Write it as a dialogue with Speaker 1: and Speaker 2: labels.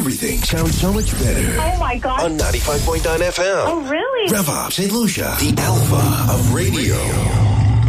Speaker 1: Everything sounds so much better.
Speaker 2: Oh, my God.
Speaker 1: On 95.9 FM.
Speaker 2: Oh, really?
Speaker 1: Rev Up St. Lucia, the alpha of radio.